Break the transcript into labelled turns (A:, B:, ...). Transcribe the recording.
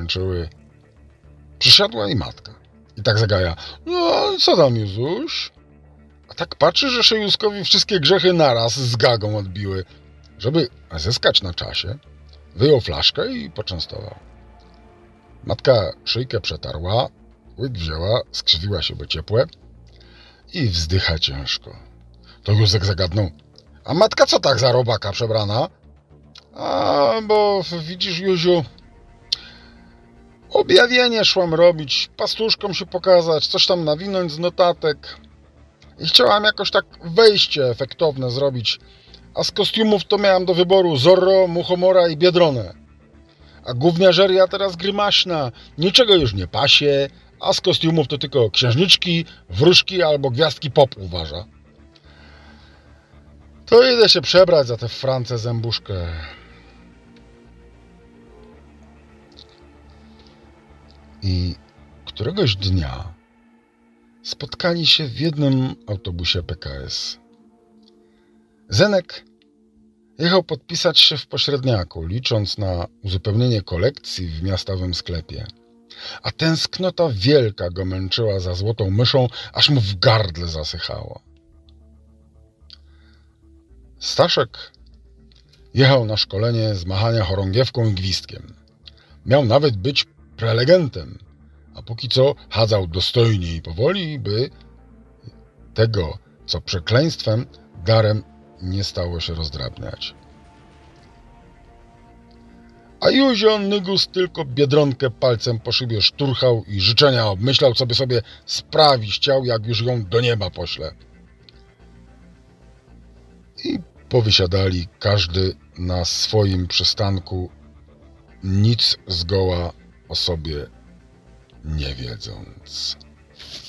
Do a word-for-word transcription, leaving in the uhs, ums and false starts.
A: męczyły, przysiadła i matka. I tak zagaja: no, co tam, Józuś? A tak patrzy, że się Józkowi wszystkie grzechy naraz z gagą odbiły. Żeby zyskać na czasie, wyjął flaszkę i poczęstował. Matka szyjkę przetarła, łyk wzięła, skrzywiła się, by ciepłe i wzdycha ciężko. To Józek zagadnął: a matka co tak za robaka przebrana? A, bo widzisz, Józiu, objawienie szłam robić, pastuszkom się pokazać, coś tam nawinąć z notatek. I chciałam jakoś tak wejście efektowne zrobić, a z kostiumów to miałam do wyboru Zorro, Muchomora i Biedronę. A gówniarzeria teraz grymaśna, niczego już nie pasie, a z kostiumów to tylko księżniczki, wróżki albo gwiazdki pop uważa. To idę się przebrać za tę Francę zębuszkę. I któregoś dnia spotkali się w jednym autobusie P K S. Zenek jechał podpisać się w pośredniaku, licząc na uzupełnienie kolekcji w miastowym sklepie. A tęsknota wielka go męczyła za złotą myszą, aż mu w gardle zasychało. Staszek jechał na szkolenie z machania chorągiewką i gwizdkiem. Miał nawet być prelegentem, a póki co chadzał dostojnie i powoli, by tego, co przekleństwem, darem nie stało się rozdrabniać. A Józio Nygus tylko Biedronkę palcem po szybie szturchał i życzenia obmyślał, co by sobie sprawić chciał, jak już ją do nieba pośle. I powysiadali każdy na swoim przystanku, nic zgoła o sobie nie wiedząc.